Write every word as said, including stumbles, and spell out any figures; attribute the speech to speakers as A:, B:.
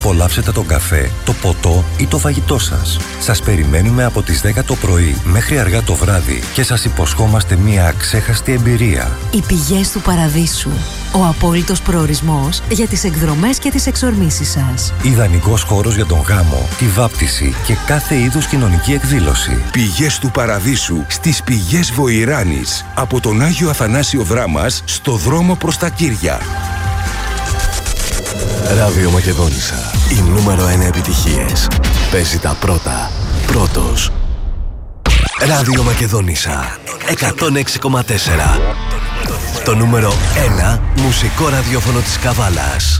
A: Απολαύσετε τον καφέ, το ποτό ή το φαγητό σας. Σας περιμένουμε από τις δέκα το πρωί μέχρι αργά το βράδυ και σας υποσχόμαστε μία αξέχαστη εμπειρία.
B: Οι πηγές του Παραδείσου. Ο απόλυτος προορισμός για τις εκδρομές και τις εξορμήσεις σας.
A: Ιδανικός χώρος για τον γάμο, τη βάπτιση και κάθε είδους κοινωνική εκδήλωση.
C: Πηγές του Παραδείσου στις Πηγές Βοηράνης. Από τον Άγιο Αθανάσιο Δράμας στο δρόμο προς τα Κύρια.
D: Ράδιο Μακεδόνισσα. Οι νούμερο ένα επιτυχίες. Παίζει τα πρώτα. Πρώτος. Ράδιο Μακεδόνισσα. εκατόν έξι κόμμα τέσσερα. Το νούμερο ένα μουσικό ραδιόφωνο της Καβάλας.